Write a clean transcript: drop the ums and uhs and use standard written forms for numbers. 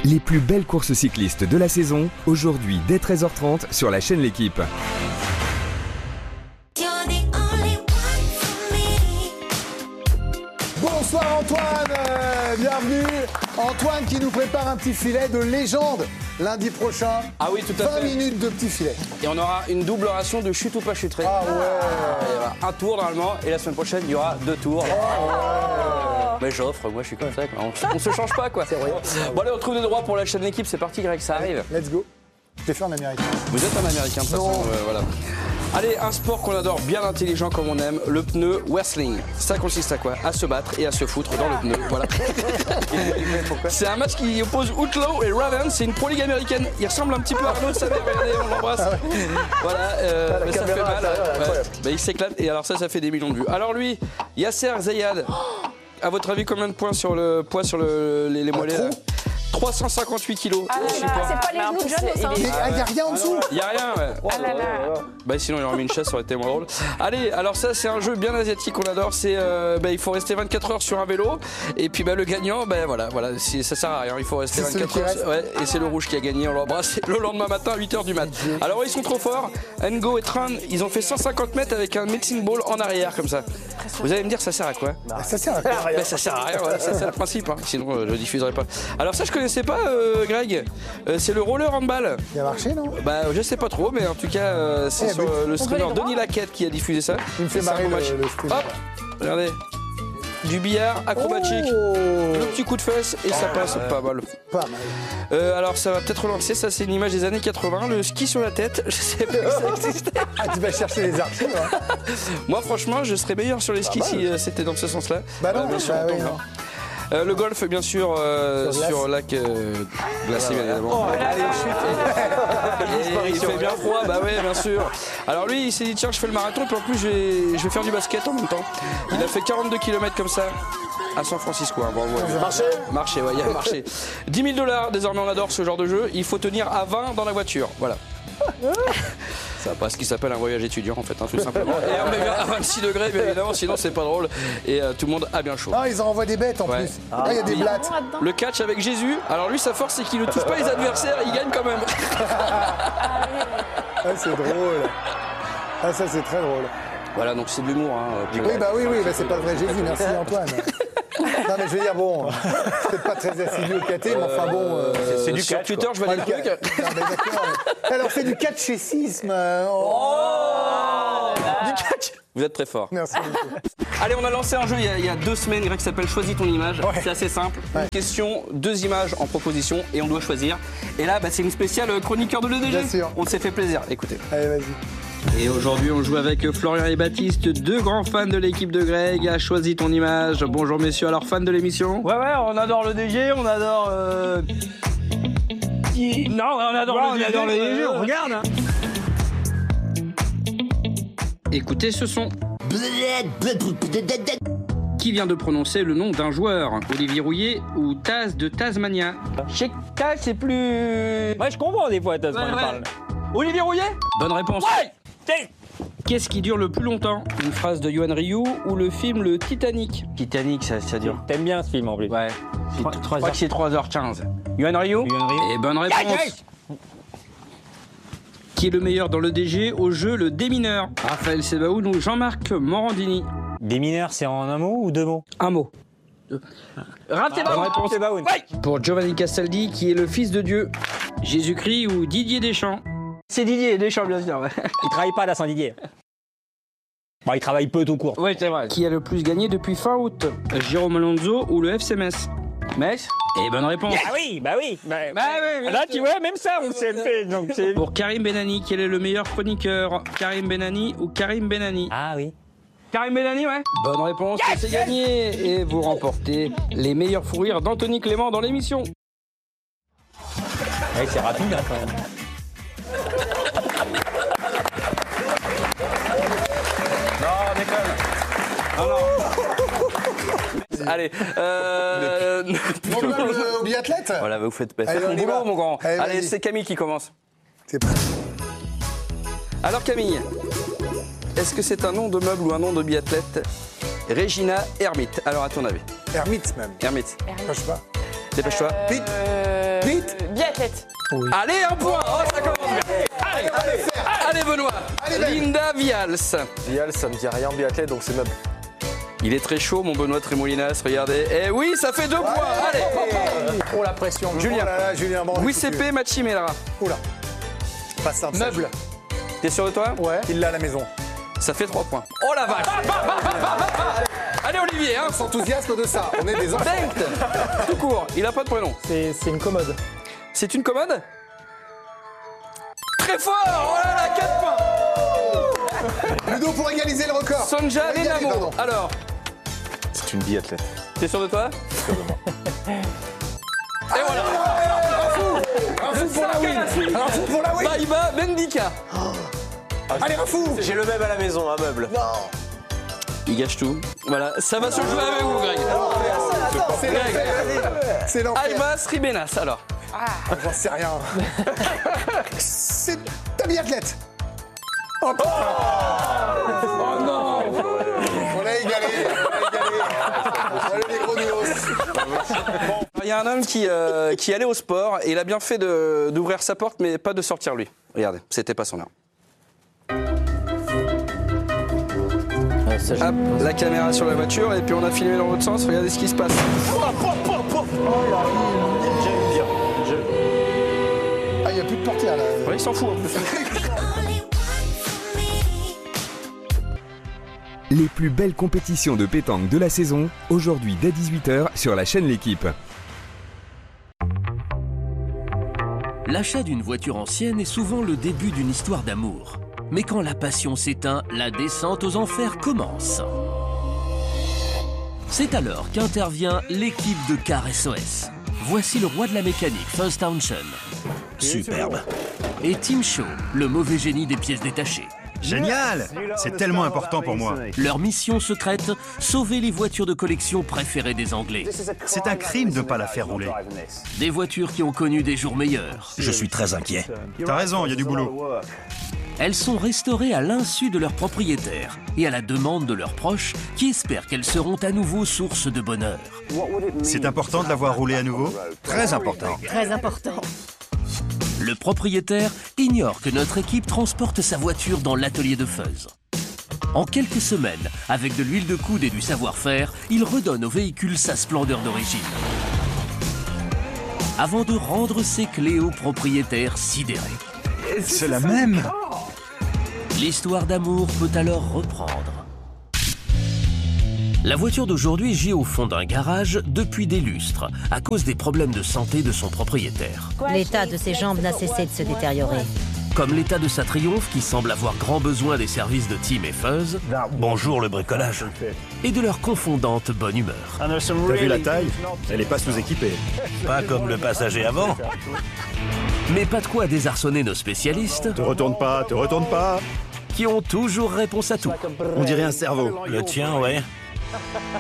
Les plus belles courses cyclistes de la saison, aujourd'hui dès 13h30 sur la chaîne L'Équipe. Bonsoir Antoine, bienvenue. Antoine qui nous prépare un petit filet de légende lundi prochain. Ah oui, tout à fait. 20 minutes de petit filet. Et on aura une double ration de chute ou pas chuterie. Ah ouais. Il y aura un tour normalement et la semaine prochaine il y aura 2 tours. Mais j'offre, moi je suis comme ça, on se change pas quoi. C'est vrai. Bon allez, on trouve des droits pour la chaîne L'Équipe, c'est parti Greg, ça arrive. Let's go. Je l'ai fait en américain. Vous êtes un américain de toute façon, voilà. Allez, un sport qu'on adore, bien intelligent comme on aime, le pneu wrestling. Ça consiste à quoi? À se battre et à se foutre dans le pneu, voilà. C'est un match qui oppose Outlaw et Raven, c'est une pro league américaine. Il ressemble un petit peu à Arnaud, ça regardez, on l'embrasse. Voilà, mais ça fait mal. Bah, il s'éclate et alors ça fait des millions de vues. Alors lui, Yasser Zayad, à votre avis combien de points sur le poids sur les mollets là? 358 kilos. Ah là là, c'est pas les genoux de John, ça. Il n'y a rien en dessous. Il n'y a rien, ouais. Ah là là. Bah sinon il aurait mis une chaise, ça aurait été moins drôle. Allez, alors ça c'est un jeu bien asiatique qu'on adore, c'est il faut rester 24 heures sur un vélo et puis le gagnant, voilà, ça sert à rien, il faut rester 24 heures. Ouais, et c'est le rouge qui a gagné, on l'embrasse le lendemain matin à 8h du mat. Alors ils sont trop forts, Ngo et Tran, ils ont fait 150 mètres avec un medicine ball en arrière comme ça. Vous allez me dire ça sert à quoi? Ça sert à rien. Ça sert à rien, voilà, ça c'est le principe, hein. Sinon je diffuserai pas. Alors ça je connaissais pas Greg, c'est le roller handball. Il a marché non? Bah je sais pas trop, mais en tout cas c'est sur le streamer Denis Laquette qui a diffusé ça. Il me fait marrer le streamer. Hop, regardez, du billard acrobatique, le petit coup de fesse et ça passe pas mal. Pas mal. Alors ça va peut-être relancer, ça c'est une image des années 80, le ski sur la tête, je sais pas que ça existait. Ah, tu vas chercher les archives hein. Moi franchement je serais meilleur sur les skis si c'était dans ce sens-là. Bah non, bien sûr, oui, non. le golf bien sûr sur lac glacé bien évidemment. Il fait bien froid, bah ouais bien sûr. Alors lui il s'est dit tiens je fais le marathon puis en plus je vais faire du basket en même temps. Il a fait 42 km comme ça à San Francisco. Hein, bravo. Marché, ouais, il a marché. 10 000 $, désormais on adore ce genre de jeu. Il faut tenir à 20 dans la voiture, voilà. Ça pas ce qui s'appelle un voyage étudiant en fait, hein, tout simplement. Et on est bien à 26 degrés, bien évidemment, sinon c'est pas drôle. Et tout le monde a bien chaud. Non, ils en envoient des bêtes en plus. Là, il y a des blattes. Le catch avec Jésus, alors lui sa force c'est qu'il ne touche pas les adversaires, il gagne quand même. Ah, c'est drôle. Ah, ça c'est très drôle. Voilà, donc c'est de l'humour. Hein, oui, c'est pas le vrai Jésus, merci Antoine. Non mais je veux dire, bon, peut-être pas très assidu au KT, mais enfin bon... c'est du catch. Sur Twitter, je vois des trucs. Non mais d'accord. Alors c'est du catchécisme. Du catch. Vous êtes très fort. Merci beaucoup. Allez, on a lancé un jeu il y a 2 semaines, Greg, qui s'appelle Choisis ton image. Ouais. C'est assez simple. Ouais. Une question, 2 images en proposition et on doit choisir. Et là, c'est une spéciale chroniqueur de l'EDG. Bien sûr. On s'est fait plaisir. Écoutez. Allez, vas-y. Et aujourd'hui, on joue avec Florian et Baptiste, 2 grands fans de l'équipe de Greg. A choisi ton image. Bonjour messieurs, alors fans de l'émission? Ouais, on adore le DG, on adore. Non, on adore le DG, on regarde. Hein. Écoutez ce son. Qui vient de prononcer le nom d'un joueur? Olivier Rouillet ou Taz de Tasmania? Chez Taz, c'est plus. Ouais, je comprends des fois, Taz, quand il parle. Olivier Rouillet? Bonne réponse. Ouais. Qu'est-ce qui dure le plus longtemps? Une phrase de Yoann Ryu ou le film Le Titanic? Titanic, ça dure. T'aimes bien ce film en plus. Ouais. Je crois que c'est 3h15. Yoann Ryu? Et bonne réponse. Qui est le meilleur dans le DG au jeu Le Démineur? Raphaël Sebaoun ou Jean-Marc Morandini? Démineur, c'est en un mot ou 2 mots? Un mot. Raph Sebaoun. Pour Giovanni Castaldi, qui est le fils de Dieu? Jésus-Christ ou Didier Deschamps? C'est Didier Deschamps, bien sûr. Il travaille pas là sans Didier. Bon, il travaille peu tout court. Oui, c'est vrai. Qui a le plus gagné depuis fin août? Jérôme Alonso ou le FC Metz? Metz? Et bonne réponse. Ah oui, bah oui. Là, tu vois, même ça, on sait le fait. Donc c'est... Pour Karim Benani, quel est le meilleur chroniqueur? Karim Benani ou Karim Benani? Ah oui. Karim Benani, ouais. Bonne réponse, c'est gagné. Et vous remportez les meilleurs fous rires d'Anthony Clément dans l'émission. Ouais, c'est rapide, hein, quand même. Non, déconne. Allez, On va au biathlète. Voilà, vous faites Allez, mon on y boulot, va. mon grand. Allez, Allez, vas-y. c'est Camille qui commence. C'est prêt. Alors Camille, est-ce que c'est un nom de meuble ou un nom de biathlète? Regina Hermite. Alors à ton avis? Hermite même. Hermite. Je sais pas. Dépêche-toi. Vite. Biathlète. Allez, un point. Oh, ça commence bien. Allez, Benoît. Linda Vials. Vial, ça me dit rien, biathlète, donc c'est meuble. Il est très chaud, mon Benoît Trémolinas, regardez. Eh oui, ça fait 2 points. Allez. Oh, la pression. Julien. Oh là là, Julien, bon, Oui, CP, Machi Melara. Oula. Pas simple. ça. Meuble. T'es sûr de toi? Ouais. Il l'a à la maison. Ça fait 3 points. Oh la vache. Allez, Olivier, hein. Enthousiasme de ça. On est des enfants. Bengt. Tout court, il a pas de prénom. C'est une commode. C'est une commode? Très fort. Oh là là, 4 points. Ludo pour égaliser le record. Sonja Pour égaliser, Lenamo. pardon. Alors, C'est une biathlète. t'es sûr de toi? Et voilà. Un fou pour la win. Un fou pour la win. Baïba Bendika. Allez, un fou. J'ai le même à la maison, un meuble. Il gâche tout. Voilà, ça va se jouer avec vous, Greg. C'est l'enfer. C'est l'enfer. Almas Ribenas, alors. J'en sais rien. C'est ta biathlète. Oh non. On a égalé. Allez, les gros nounours. Il y a un homme qui allait au sport et il a bien fait d'ouvrir sa porte, mais pas de sortir lui. Regardez, c'était pas son heure. Hop, la caméra sur la voiture et puis on a filmé dans l'autre sens. Regardez ce qui se passe. Ah, il n'y a plus de portière là. Oui, il s'en fout en plus. Les plus belles compétitions de pétanque de la saison, aujourd'hui dès 18h sur la chaîne L'Équipe. L'achat d'une voiture ancienne est souvent le début d'une histoire d'amour. Mais quand la passion s'éteint, la descente aux enfers commence. C'est alors qu'intervient l'équipe de Car SOS. Voici le roi de la mécanique, Fuzz Townshend. Superbe. Et Tim Shaw, le mauvais génie des pièces détachées. Génial! C'est tellement important pour moi. Leur mission secrète, sauver les voitures de collection préférées des Anglais. C'est un crime de ne pas la faire rouler. Des voitures qui ont connu des jours meilleurs. Je suis très inquiet. T'as raison, il y a du boulot. Elles sont restaurées à l'insu de leurs propriétaires et à la demande de leurs proches qui espèrent qu'elles seront à nouveau source de bonheur. C'est important de la voir rouler à nouveau? Très important. Très important. Le propriétaire ignore que notre équipe transporte sa voiture dans l'atelier de Fuzz. En quelques semaines, avec de l'huile de coude et du savoir-faire, il redonne au véhicule sa splendeur d'origine. Avant de rendre ses clés au propriétaire sidéré. C'est la même? L'histoire d'amour peut alors reprendre. La voiture d'aujourd'hui gît au fond d'un garage depuis des lustres, à cause des problèmes de santé de son propriétaire. L'état de ses jambes n'a cessé de se détériorer. Comme l'état de sa Triumph qui semble avoir grand besoin des services de Tim et Fuzz, bonjour le bricolage, et de leur confondante bonne humeur. T'as vu la taille? Elle est pas sous-équipée. Pas comme le passager avant. Mais pas de quoi désarçonner nos spécialistes, Te retourne pas, te retourne pas. qui ont toujours réponse à tout. On dirait un cerveau. Le tien, ouais.